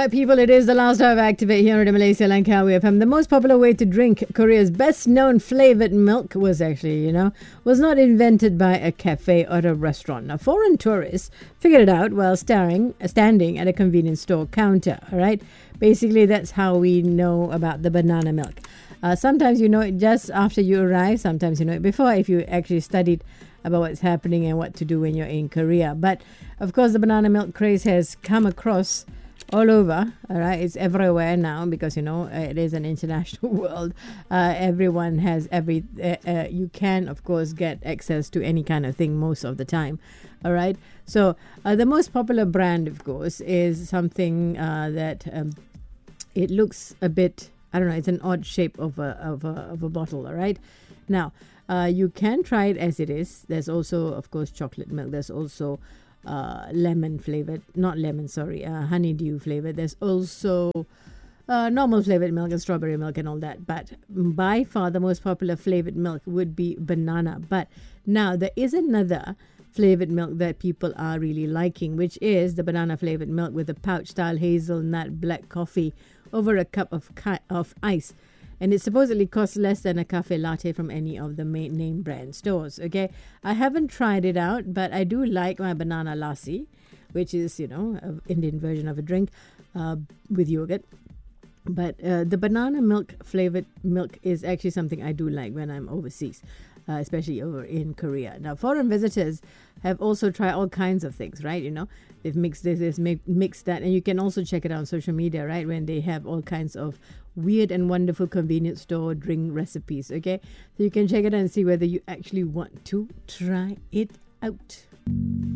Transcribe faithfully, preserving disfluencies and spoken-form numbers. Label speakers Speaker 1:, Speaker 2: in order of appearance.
Speaker 1: right, people, it is the last hour of Activate here in Malaysia Langkawi F M. The most popular way to drink Korea's best-known flavored milk was actually, you know, was not invented by a cafe or a restaurant. Now, foreign tourists figured it out while staring, standing at a convenience store counter, all right? Basically, that's how we know about the banana milk. Uh, sometimes you know it just after you arrive. Sometimes you know it before if you actually studied about what's happening and what to do when you're in Korea. But, of course, the banana milk craze has come across all over, all right? It's everywhere now because, you know, it is an international world. Uh, everyone has every... Uh, uh, you can, of course, get access to any kind of thing most of the time, all right? So, uh, the most popular brand, of course, is something uh, that... Um, it looks a bit... I don't know, it's an odd shape of a, of a, of a bottle, all right? Now, uh, you can try it as it is. There's also, of course, chocolate milk. There's also uh, lemon flavored, not lemon, sorry, uh, honeydew flavored. There's also uh, normal flavored milk and strawberry milk and all that. But by far, the most popular flavored milk would be banana. But now, there is another flavored milk that people are really liking, which is the banana flavored milk with the pouch-style hazelnut black coffee over a cup of ki- of ice. And it supposedly costs less than a cafe latte from any of the main name brand stores. Okay, I haven't tried it out, but I do like my banana lassi, which is, you know, an Indian version of a drink uh, with yogurt. But uh, the banana milk flavored milk is actually something I do like when I'm overseas, uh, especially over in Korea. Now, foreign visitors have also tried all kinds of things, right? You know, they've mixed this, this mixed that, and you can also check it out on social media, right? When they have all kinds of weird and wonderful convenience store drink recipes, okay? So you can check it out and see whether you actually want to try it out.